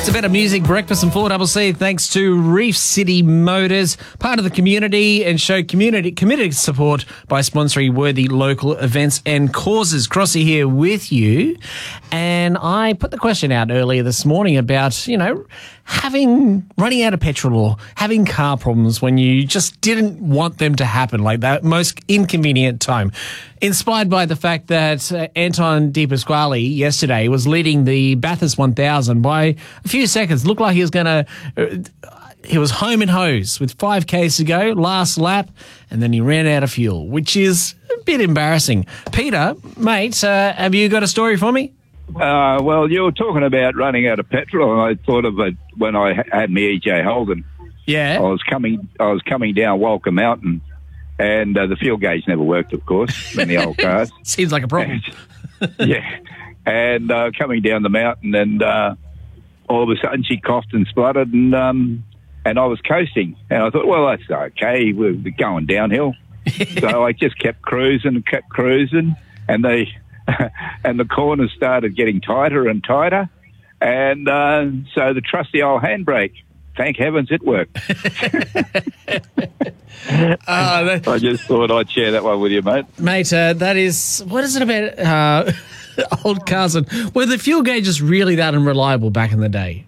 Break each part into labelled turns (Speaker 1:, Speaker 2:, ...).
Speaker 1: a Better Music Breakfast and 4CC thanks to Reef City Motors, part of the community, and show community support by sponsoring worthy local events and causes. Crossy here with you, and I put the question out earlier this morning about, running out of petrol or having car problems when you just didn't want them to happen, like that most inconvenient time. Inspired by the fact that Anton De Pasquale yesterday was leading the Bathurst 1000 by a few seconds. Looked like he was he was home and hose with 5Ks to go, last lap, and then he ran out of fuel, which is a bit embarrassing. Peter, mate, have you got a story for me?
Speaker 2: Well, you were talking about running out of petrol, and I thought of it when I had my EJ Holden.
Speaker 1: Yeah.
Speaker 2: I was coming down Walker Mountain, and the fuel gauge never worked, of course, in the old cars.
Speaker 1: Seems like a problem.
Speaker 2: Yeah. And coming down the mountain, and all of a sudden she coughed and spluttered, and I was coasting. And I thought, well, that's okay. We're going downhill. So I just kept cruising, and the corners started getting tighter and tighter. And so the trusty old handbrake, thank heavens it worked. I just thought I'd share that one with you, mate.
Speaker 1: Mate, that is... What is it about old cars? Were the fuel gauges really that unreliable back in the day?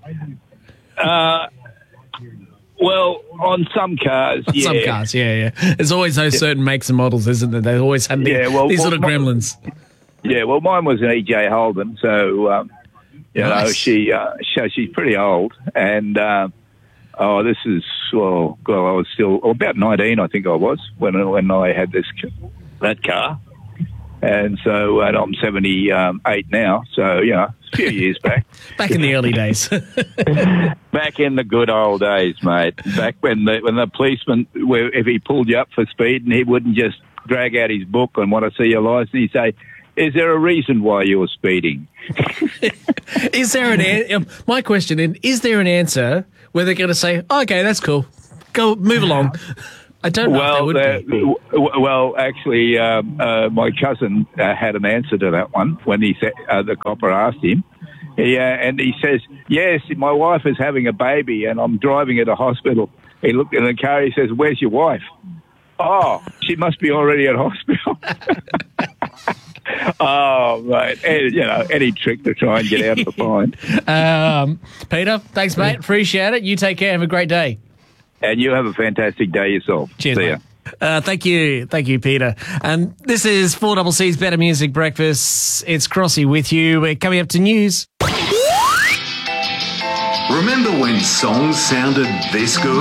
Speaker 2: Well, on some cars, yeah.
Speaker 1: Some cars, yeah. There's always those certain makes and models, isn't there? They always had these little gremlins.
Speaker 2: Yeah, well, mine was an EJ Holden, so,
Speaker 1: Nice.
Speaker 2: she's pretty old. And, I was still about 19, I think I was, when I had that car. And so, and I'm 78 now, so, a few years back.
Speaker 1: Back in the early days.
Speaker 2: Back in the good old days, mate. Back when the policeman, if he pulled you up for speed, and he wouldn't just drag out his book and want to see your license, he'd say, is there a reason why you were speeding?
Speaker 1: Is there my question is there an answer where they're going to say, okay, that's cool, go move along? I don't know if there would be.
Speaker 2: Well, actually, my cousin had an answer to that one when he said, the copper asked him. And he says, yes, my wife is having a baby and I'm driving her to hospital. He looked in the car, he says, where's your wife? Oh, she must be already at hospital. Oh, mate. Any trick to try and get out of the fine.
Speaker 1: Peter, thanks, mate. Appreciate it. You take care. Have a great day.
Speaker 2: And you have a fantastic day yourself.
Speaker 1: Cheers,
Speaker 2: See ya.
Speaker 1: Thank you, Peter. This is 4CC's Better Music Breakfast. It's Crossy with you. We're coming up to news.
Speaker 3: Remember when songs sounded this good?